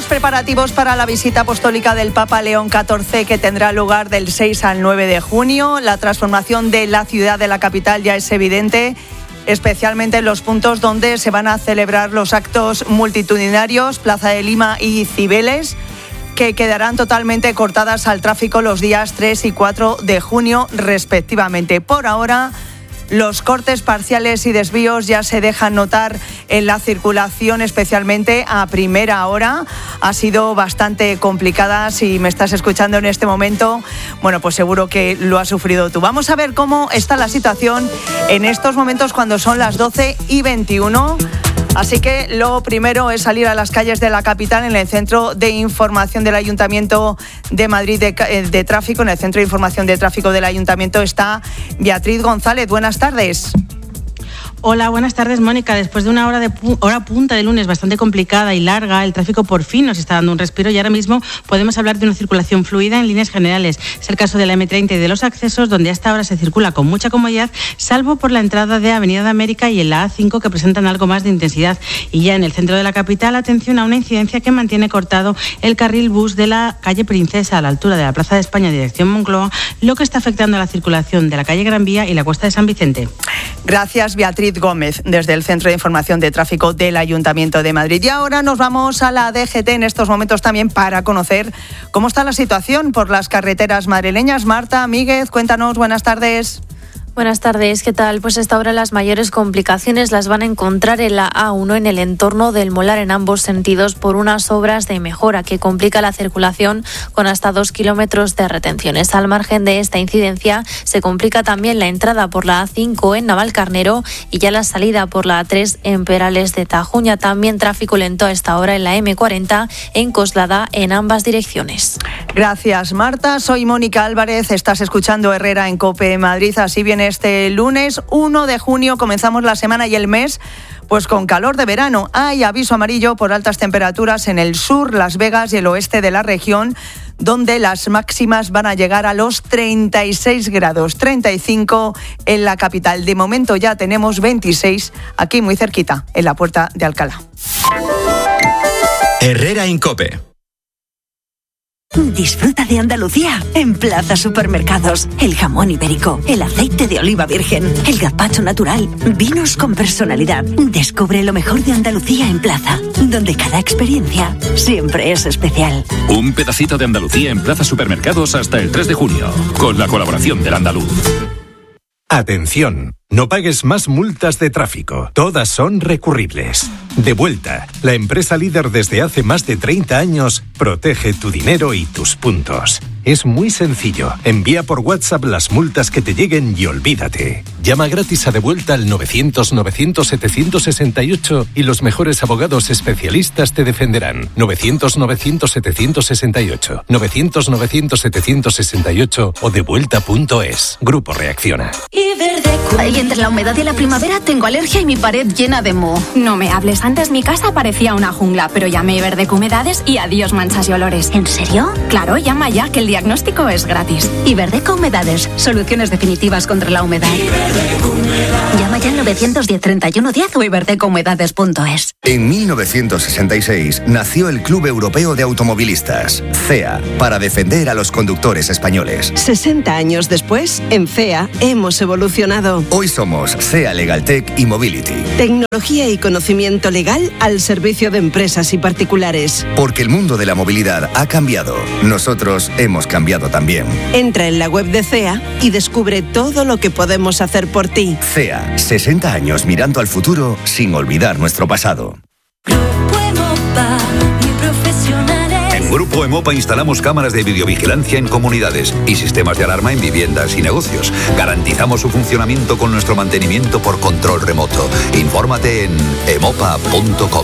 preparativos para la visita apostólica del Papa León XIV, que tendrá lugar del 6 al 9 de junio. La transformación de la ciudad, de la capital, ya es evidente, especialmente en los puntos donde se van a celebrar los actos multitudinarios, Plaza de Lima y Cibeles, que quedarán totalmente cortadas al tráfico los días 3 y 4 de junio respectivamente. Por ahora, los cortes parciales y desvíos ya se dejan notar en la circulación, especialmente a primera hora. Ha sido bastante complicada. Si me estás escuchando en este momento, bueno, pues seguro que lo has sufrido tú. Vamos a ver cómo está la situación en estos momentos cuando son las 12:21. Así que lo primero es salir a las calles de la capital, en el Centro de Información del Ayuntamiento de Madrid de Tráfico. En el Centro de Información de Tráfico del Ayuntamiento está Beatriz González. Buenas tardes. Hola, buenas tardes, Mónica. Después de una hora punta de lunes bastante complicada y larga, el tráfico por fin nos está dando un respiro y ahora mismo podemos hablar de una circulación fluida en líneas generales. Es el caso de la M30 y de los accesos, donde hasta ahora se circula con mucha comodidad, salvo por la entrada de Avenida de América y en la A5, que presentan algo más de intensidad. Y ya en el centro de la capital, atención a una incidencia que mantiene cortado el carril bus de la calle Princesa a la altura de la Plaza de España, dirección Moncloa, lo que está afectando a la circulación de la calle Gran Vía y la Cuesta de San Vicente. Gracias, Beatriz Gómez, desde el Centro de Información de Tráfico del Ayuntamiento de Madrid. Y ahora nos vamos a la DGT en estos momentos también para conocer cómo está la situación por las carreteras madrileñas. Marta Míguez, cuéntanos, buenas tardes. Buenas tardes, ¿qué tal? Pues hasta ahora las mayores complicaciones las van a encontrar en la A1 en el entorno del Molar en ambos sentidos por unas obras de mejora que complica la circulación con hasta 2 kilómetros de retenciones. Al margen de esta incidencia se complica también la entrada por la A5 en Navalcarnero y ya la salida por la A3 en Perales de Tajuña. También tráfico lento a esta hora en la M40 en Coslada en ambas direcciones. Gracias, Marta. Soy Mónica Álvarez. Estás escuchando Herrera en COPE Madrid. Así viene este lunes 1 de junio. Comenzamos la semana y el mes pues con calor de verano. Hay aviso amarillo por altas temperaturas en el sur, Las Vegas y el oeste de la región, donde las máximas van a llegar a los 36 grados, 35 en la capital. De momento ya tenemos 26 aquí muy cerquita, en la Puerta de Alcalá. Herrera en COPE. Disfruta de Andalucía en Plaza Supermercados. El jamón ibérico, el aceite de oliva virgen, el gazpacho natural, vinos con personalidad. Descubre lo mejor de Andalucía en Plaza, donde cada experiencia siempre es especial. Un pedacito de Andalucía en Plaza Supermercados hasta el 3 de junio, con la colaboración del Andaluz. Atención, no pagues más multas de tráfico. Todas son recurribles. Devuelta, la empresa líder desde hace más de 30 años, protege tu dinero y tus puntos. Es muy sencillo. Envía por WhatsApp las multas que te lleguen y olvídate. Llama gratis a Devuelta al 900-900-768 y los mejores abogados especialistas te defenderán. 900-900-768. 900-900-768 o devuelta.es. Grupo Reacciona. Y entre la humedad y la primavera tengo alergia y mi pared llena de moho. No me hables, antes mi casa parecía una jungla, pero llamé a Iberdeco Humedades y adiós manchas y olores. ¿En serio? Claro, llama ya, que el diagnóstico es gratis. Iberdeco Humedades, soluciones definitivas contra la humedad. Llama ya al 910-3110 o iberdecohumedades.es. En 1966 nació el Club Europeo de Automovilistas, CEA, para defender a los conductores españoles. 60 años después, en CEA hemos evolucionado. Hoy somos CEA Legaltech y Mobility. Tecnología y conocimiento legal al servicio de empresas y particulares. Porque el mundo de la movilidad ha cambiado. Nosotros hemos cambiado también. Entra en la web de CEA y descubre todo lo que podemos hacer por ti. CEA, 60 años mirando al futuro sin olvidar nuestro pasado. En Grupo Emopa instalamos cámaras de videovigilancia en comunidades y sistemas de alarma en viviendas y negocios. Garantizamos su funcionamiento con nuestro mantenimiento por control remoto. Infórmate en emopa.com.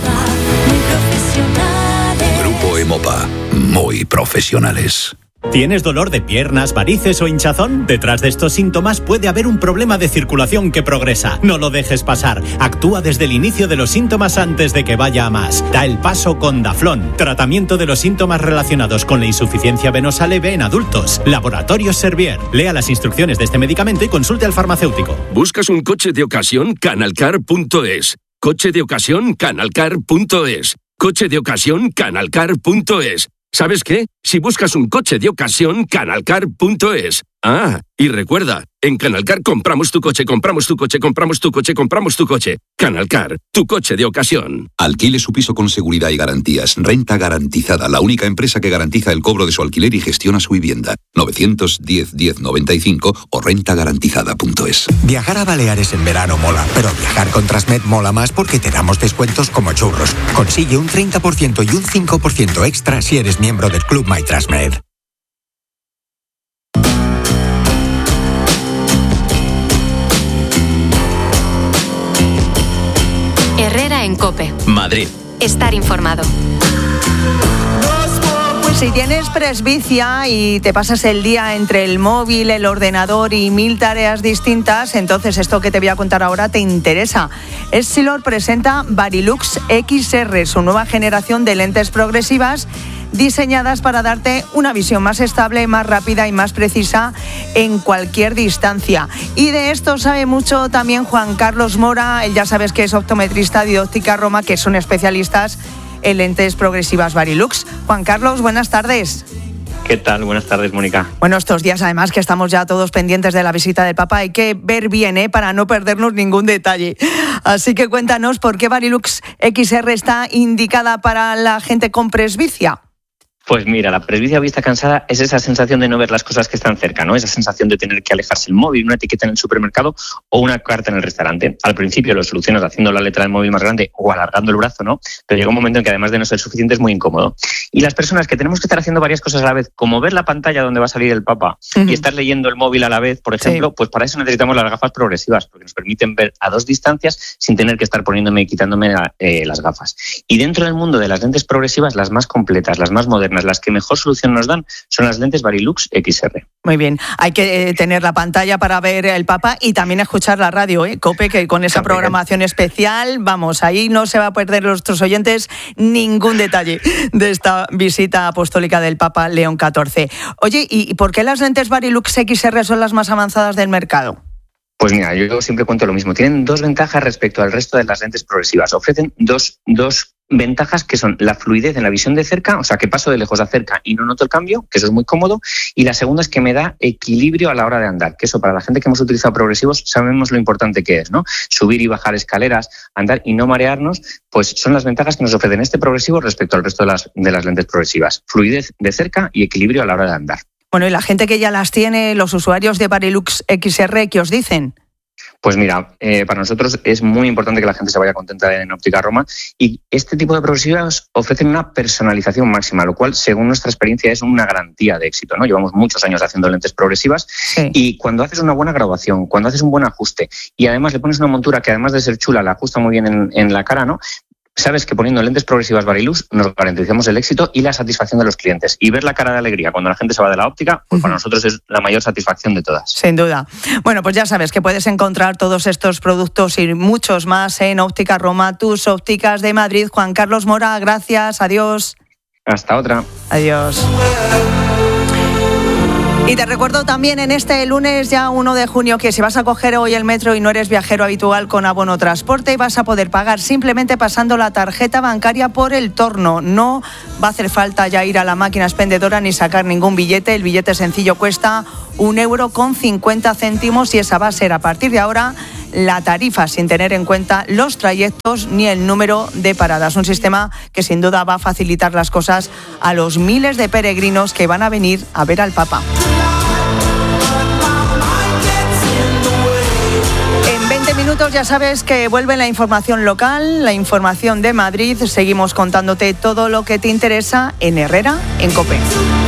Grupo Emopa, muy profesionales. ¿Tienes dolor de piernas, varices o hinchazón? Detrás de estos síntomas puede haber un problema de circulación que progresa. No lo dejes pasar. Actúa desde el inicio de los síntomas antes de que vaya a más. Da el paso con Daflón. Tratamiento de los síntomas relacionados con la insuficiencia venosa leve en adultos. Laboratorios Servier. Lea las instrucciones de este medicamento y consulte al farmacéutico. ¿Buscas un coche de ocasión? Canalcar.es. Coche de ocasión? Canalcar.es. Coche de ocasión, canalcar.es. ¿Sabes qué? Si buscas un coche de ocasión, canalcar.es. Ah, y recuerda, en Canalcar compramos tu coche, compramos tu coche, compramos tu coche, compramos tu coche. Canalcar, tu coche de ocasión. Alquile su piso con seguridad y garantías. Renta Garantizada, la única empresa que garantiza el cobro de su alquiler y gestiona su vivienda. 910-1095 o rentagarantizada.es. Viajar a Baleares en verano mola, pero viajar con Transmed mola más porque te damos descuentos como churros. Consigue un 30% y un 5% extra si eres miembro del Club My Transmed. Herrera en COPE. Madrid. Estar informado. Si tienes presbicia y te pasas el día entre el móvil, el ordenador y 1000 tareas distintas, entonces esto que te voy a contar ahora te interesa. Essilor presenta Varilux XR, su nueva generación de lentes progresivas diseñadas para darte una visión más estable, más rápida y más precisa en cualquier distancia. Y de esto sabe mucho también Juan Carlos Mora. Él ya sabes que es optometrista de Óptica Roma, que son especialistas en lentes progresivas Varilux. Juan Carlos, buenas tardes. ¿Qué tal? Buenas tardes, Mónica. Bueno, estos días además que estamos ya todos pendientes de la visita del Papa, hay que ver bien, para no perdernos ningún detalle. Así que cuéntanos por qué Varilux XR está indicada para la gente con presbicia. Pues mira, la presbicia vista cansada es esa sensación de no ver las cosas que están cerca, ¿no? Esa sensación de tener que alejarse el móvil, una etiqueta en el supermercado o una carta en el restaurante. Al principio lo solucionas haciendo la letra del móvil más grande o alargando el brazo, ¿no? Pero llega un momento en que además de no ser suficiente es muy incómodo. Y las personas que tenemos que estar haciendo varias cosas a la vez, como ver la pantalla donde va a salir el Papa y estar leyendo el móvil a la vez, por ejemplo, pues para eso necesitamos las gafas progresivas, porque nos permiten ver a dos distancias sin tener que estar poniéndome y quitándome las gafas. Y dentro del mundo de las lentes progresivas, las más completas, las más modernas, las que mejor solución nos dan son las lentes Varilux XR. Muy bien, hay que tener la pantalla para ver el Papa y también escuchar la radio, COPE, que con esa programación especial, vamos, ahí no se va a perder nuestros oyentes ningún detalle de esta visita apostólica del Papa León XIV. Oye, ¿y por qué las lentes Varilux XR son las más avanzadas del mercado? Pues mira, yo siempre cuento lo mismo. Tienen dos ventajas respecto al resto de las lentes progresivas. Ofrecen dos ventajas que son la fluidez en la visión de cerca, o sea, que paso de lejos a cerca y no noto el cambio, que eso es muy cómodo. Y la segunda es que me da equilibrio a la hora de andar, que eso para la gente que hemos utilizado progresivos sabemos lo importante que es, ¿no? Subir y bajar escaleras, andar y no marearnos, pues son las ventajas que nos ofrecen este progresivo respecto al resto de las lentes progresivas. Fluidez de cerca y equilibrio a la hora de andar. Bueno, y la gente que ya las tiene, los usuarios de Varilux XR, ¿qué os dicen? Pues mira, para nosotros es muy importante que la gente se vaya contenta en Óptica Roma y este tipo de progresivas ofrecen una personalización máxima, lo cual, según nuestra experiencia, es una garantía de éxito, ¿no? Llevamos muchos años haciendo lentes progresivas y cuando haces una buena graduación, cuando haces un buen ajuste y además le pones una montura que además de ser chula, la ajusta muy bien en la cara, ¿no? Sabes que poniendo lentes progresivas Varilux nos garantizamos el éxito y la satisfacción de los clientes. Y ver la cara de alegría cuando la gente se va de la óptica, pues para nosotros es la mayor satisfacción de todas. Sin duda. Bueno, pues ya sabes que puedes encontrar todos estos productos y muchos más en Óptica Roma, tus ópticas de Madrid. Juan Carlos Mora, gracias, adiós. Hasta otra. Adiós. Y te recuerdo también en este lunes ya 1 de junio que si vas a coger hoy el metro y no eres viajero habitual con abono transporte, vas a poder pagar simplemente pasando la tarjeta bancaria por el torno. No va a hacer falta ya ir a la máquina expendedora ni sacar ningún billete. El billete sencillo cuesta 1,50 € y esa va a ser a partir de ahora la tarifa, sin tener en cuenta los trayectos ni el número de paradas. Un sistema que sin duda va a facilitar las cosas a los miles de peregrinos que van a venir a ver al Papa. En 20 minutos ya sabes que vuelve la información local, la información de Madrid. Seguimos contándote todo lo que te interesa en Herrera en COPE.